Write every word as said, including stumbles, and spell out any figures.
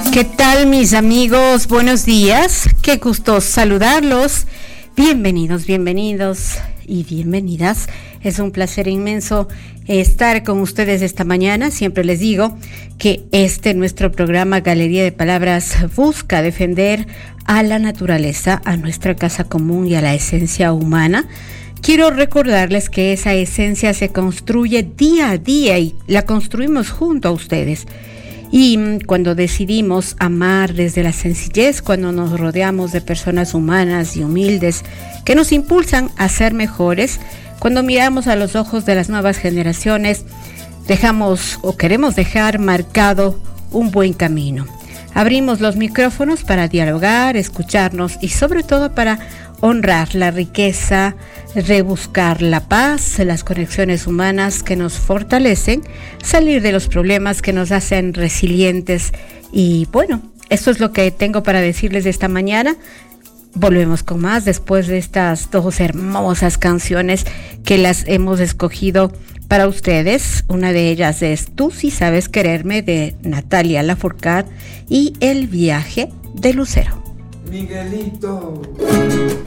¿Qué tal, mis amigos? Buenos días, qué gusto saludarlos. Bienvenidos, bienvenidos y bienvenidas. Es un placer inmenso estar con ustedes esta mañana. Siempre les digo que este nuestro programa Galería de Palabras busca defender a la naturaleza, a nuestra casa común y a la esencia humana. Quiero recordarles que esa esencia se construye día a día y la construimos junto a ustedes. Y cuando decidimos amar desde la sencillez, cuando nos rodeamos de personas humanas y humildes que nos impulsan a ser mejores, cuando miramos a los ojos de las nuevas generaciones, dejamos o queremos dejar marcado un buen camino. Abrimos los micrófonos para dialogar, escucharnos y sobre todo para honrar la riqueza, rebuscar la paz, las conexiones humanas que nos fortalecen, salir de los problemas que nos hacen resilientes. Y bueno, esto es lo que tengo para decirles de esta mañana. Volvemos con más después de estas dos hermosas canciones que las hemos escogido para ustedes. Una de ellas es Tú sí sabes quererme, de Natalia Lafourcade, y El viaje de Lucero. Miguelito.